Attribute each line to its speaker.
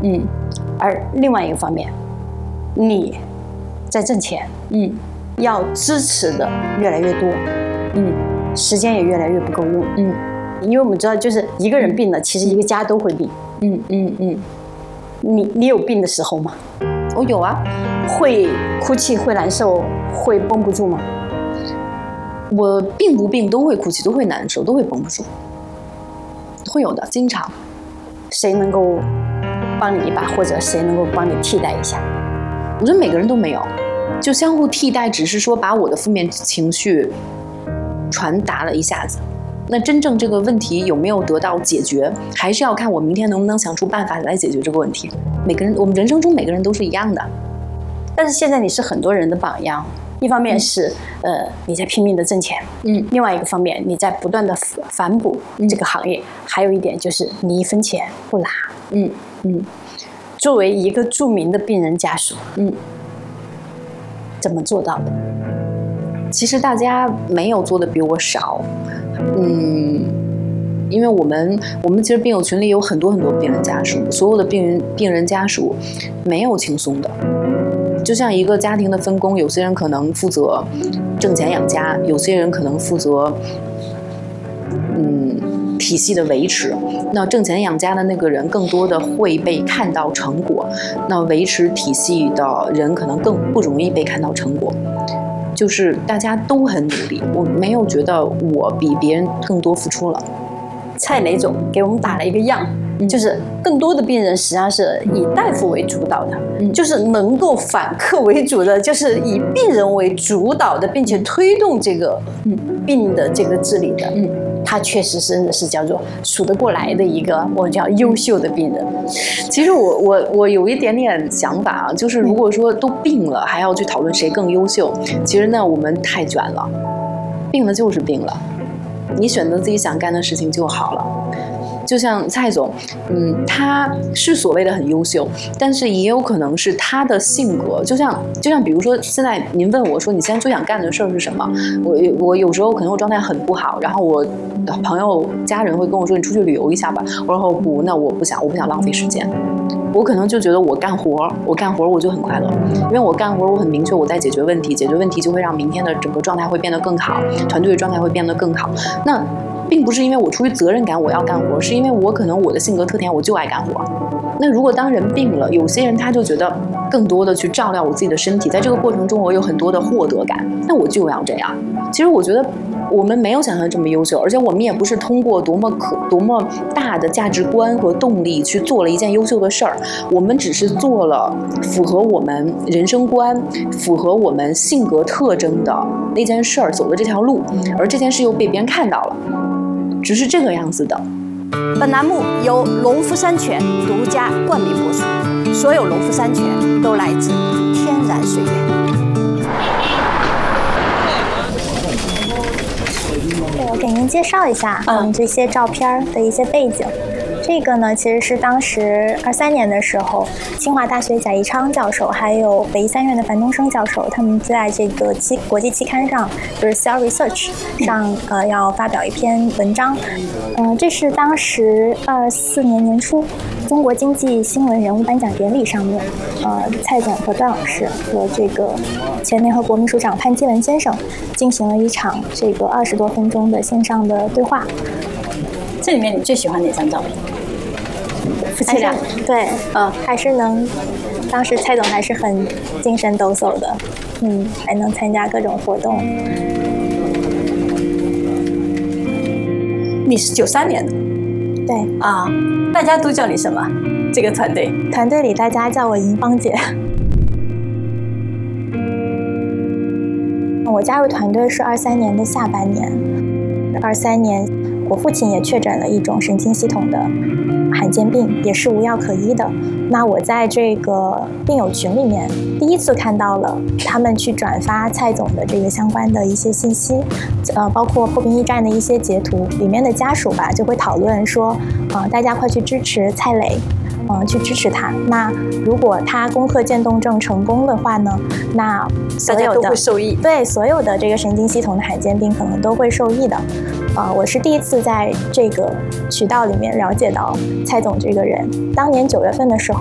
Speaker 1: 而另外一个方面，你在挣钱，要支持的越来越多，时间也越来越不够用，因为我们知道，就是一个人病了，其实一个家都会病，你有病的时候吗？
Speaker 2: 我有啊，
Speaker 1: 会哭泣，会难受，会绷不住吗？
Speaker 2: 我病不病都会哭泣，都会难受，都会绷不住，会有的，经常。
Speaker 1: 谁能够帮你一把，或者谁能够帮你替代一下？
Speaker 2: 我觉得每个人都没有，就相互替代，只是说把我的负面情绪传达了一下子。那真正这个问题有没有得到解决，还是要看我明天能不能想出办法来解决这个问题。每个人，我们人生中每个人都是一样的。
Speaker 1: 但是现在你是很多人的榜样，一方面是你在拼命的挣钱，另外一个方面你在不断的反哺这个行业，还有一点就是你一分钱不拿，作为一个著名的病人家属，怎么做到的？
Speaker 2: 其实大家没有做的比我少，因为我们其实病友群里有很多病人家属，所有的病人家属没有轻松的。就像一个家庭的分工，有些人可能负责挣钱养家，有些人可能负责体系的维持。那挣钱养家的那个人更多的会被看到成果，那维持体系的人可能更不容易被看到成果。就是大家都很努力，我没有觉得我比别人更多付出了。
Speaker 1: 蔡雷总给我们打了一个样，就是更多的病人实际上是以大夫为主导的，就是能够反客为主的，就是以病人为主导的，并且推动这个病的这个治理的，他确实真的是叫做数得过来的一个我叫优秀的病人。
Speaker 2: 其实我有一点点想法啊，就是如果说都病了还要去讨论谁更优秀，其实呢我们太卷了，病了就是病了，你选择自己想干的事情就好了。就像蔡总，他是所谓的很优秀，但是也有可能是他的性格，就像比如说现在您问我说你现在最想干的事儿是什么，我有时候可能我状态很不好，然后我的朋友家人会跟我说你出去旅游一下吧，我说不，那我不想浪费时间。我可能就觉得我干活我就很快乐，因为我干活我很明确我在解决问题，解决问题就会让明天的整个状态会变得更好，团队的状态会变得更好。那并不是因为我出于责任感我要干活，是因为我可能我的性格特点我就爱干活。那如果当人病了，有些人他就觉得更多的去照料我自己的身体，在这个过程中我有很多的获得感，那我就要这样。其实我觉得我们没有想象这么优秀，而且我们也不是通过多么大的价值观和动力去做了一件优秀的事儿，我们只是做了符合我们人生观、符合我们性格特征的那件事儿，走了这条路，而这件事又被别人看到了，只是这个样子的。
Speaker 1: 本栏目由农夫山泉独家冠名播出，所有农夫山泉都来自天然水源。
Speaker 3: 对，我给您介绍一下这些照片的一些背景。这个呢，其实是当时23年的时候，清华大学贾一昌教授还有北医三院的樊东升教授，他们在这个国际期刊上，就是 Cell Research 上要发表一篇文章。这是当时24年年初，中国经济新闻人物颁奖典礼上面，蔡总和段老师和这个前联合国秘书长潘基文先生进行了一场这个20多分钟的线上的对话。
Speaker 1: 这里面你最喜欢哪张照片？夫妻俩，
Speaker 3: 对，还是当时蔡总还是很精神抖擞的，还能参加各种活动。
Speaker 1: 你是93年的，
Speaker 3: 对
Speaker 1: 啊，大家都叫你什么？这个团队
Speaker 3: 里大家叫我银芳姐。我加入团队是23年的下半年，23年我父亲也确诊了一种神经系统的罕见病，也是无药可医的。那我在这个病友群里面第一次看到了他们去转发蔡总的这个相关的一些信息，包括破冰驿站的一些截图，里面的家属吧就会讨论说，大家快去支持蔡磊，去支持他。那如果他攻克渐冻症成功的话呢，那所有的
Speaker 1: 大家都会受益。
Speaker 3: 对，所有的这个神经系统的罕见病可能都会受益的。我是第一次在这个渠道里面了解到蔡总这个人。当年9月份的时候。